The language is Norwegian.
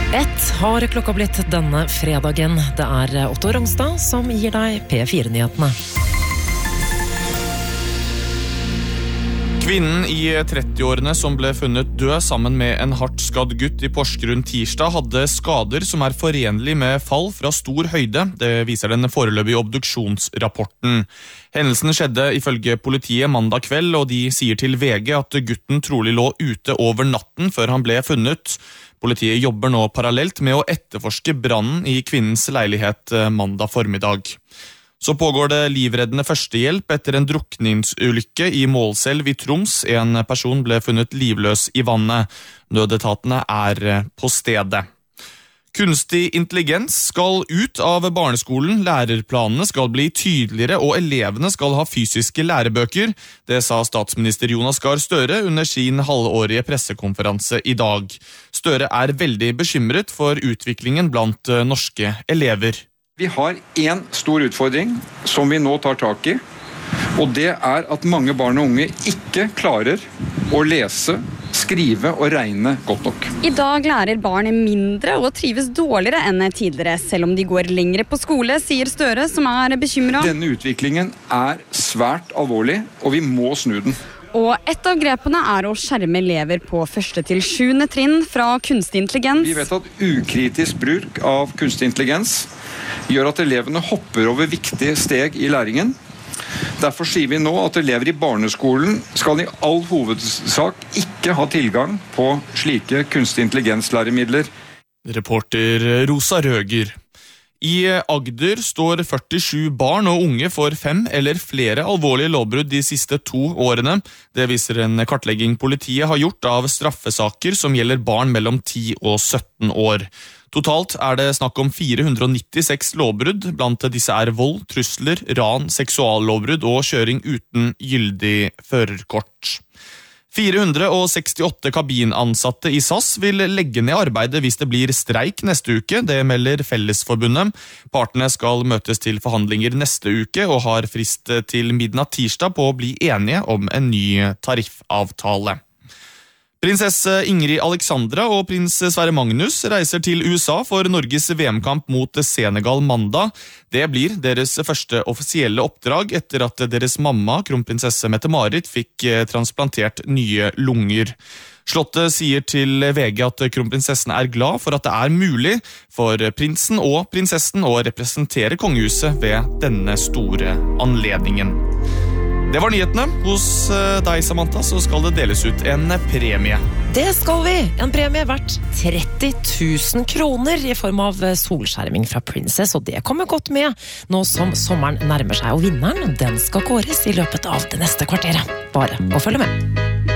Har klokka blitt denne fredagen. Det 8 Rongstad som gir deg P4-nyhetene. Kvinnen i 30-årene som ble funnet død sammen med en hardt skadd gutt i Porsgrunn tirsdag hadde skader som forenlig med fall fra stor høyde. Det viser den foreløpige obduksjonsrapporten. Hendelsen skjedde ifølge politiet mandag kveld, og de sier til VG at gutten trolig lå ute over natten før han ble funnet. Politiet jobber nå parallelt med å etterforske brannen i kvinnens leilighet mandag formiddag. Så pågår det livreddende førstehjelp etter en drukningsulykke i Målselv i Troms. En person ble funnet livløs i vannet. Nødetatene på stedet. Kunstig intelligens skal ut av barneskolen, lærerplanene skal bli tydeligere og elevene skal ha fysiske lærebøker. Det sa statsminister Jonas Gahr Støre under sin halvårige pressekonferanse i dag. Støre veldig bekymret for utviklingen blant norske elever. Vi har en stor utfordring som vi nå tar tak i, og det at mange barn og unge ikke klarer å lese, skrive og regne godt nok. I dag lærer barn mindre og trives dårligere enn tidligere, selv om de går lengre på skole, sier Støre, som bekymret. Denne utviklingen svært alvorlig, og vi må snu den. Og et av grepene å skjerme elever på 1. til 7. trinn fra kunstig intelligens. Vi vet at ukritisk bruk av kunstig intelligens gjør at elevene hopper over viktige steg i læringen. Derfor sier vi nå at elever i barneskolen skal i all hovedsak ikke ha tilgang på slike kunstig intelligenslæremidler. Reporter Rosa Røger. I Agder står 47 barn og unge for 5 eller flere alvorlige lovbrudd de siste 2 årene. Det viser en kartlegging politiet har gjort av straffesaker som gjelder barn mellom 10 og 17 år. Totalt det snakk om 496 lovbrudd. Blant disse vold, trusler, ran, seksuallovbrudd og kjøring uten gyldig førerkort. 468 kabinansatte i SAS vil legge ned arbeidet hvis det blir streik neste uke. Det melder Fellesforbundet. Partene skal møtes til forhandlinger neste uke og har frist til midnatt tirsdag på å bli enige om en ny tariffavtale. Prinsesse Ingrid Alexandra og prins Sverre Magnus reiser til USA for Norges VM-kamp mot Senegal mandag. Det blir deres første offisielle oppdrag etter at deres mamma, kronprinsesse Mette-Marit, fikk transplantert nye lunger. Slottet sier til VG at kronprinsessen glad for at det mulig for prinsen og prinsessen å representere kongehuset ved denne store anledningen. Det var nyhetene. Hos deg, Samantha, så skal det deles ut en premie. Det skal vi! En premie verdt 30 000 kroner i form av solskjerming fra Princess, og det kommer godt med nå som sommeren nærmer seg, og vinneren, den skal kåres i løpet av det neste kvarteret. Bare å følge med.